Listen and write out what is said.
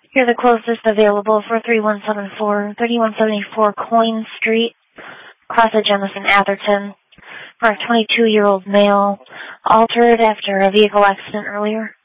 You're the closest available for 3174 Coyne Street, Classa Jemison, Atherton, for a 22-year-old male, altered after a vehicle accident earlier.